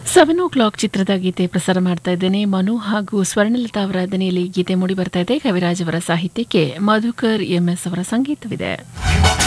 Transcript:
7 o'clock ಚಿತ್ರದ ಗೀತೆ ಪ್ರಸಾರ ಮಾಡ್ತಾ ಇದ್ದೇನೆ. ಮನು ಹಾಗೂ ಸ್ವರ್ಣಲತಾ ಅವರ ದನಿಯಲ್ಲಿ ಗೀತೆ ಮೂಡಿ ಬರ್ತಾ ಇದೆ. ಕವಿರಾಜ್ ಅವರ ಸಾಹಿತ್ಯಕ್ಕೆ ಮಧುಕರ್ ಎಂಎಸ್ ಅವರ ಸಂಗೀತವಿದೆ.